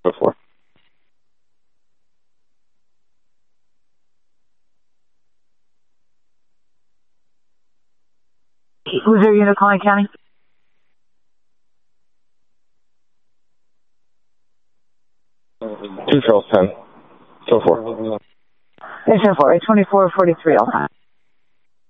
So 4. Who's your unit calling county? Two Charles 10. So 4. Station 4, 824-43 all time.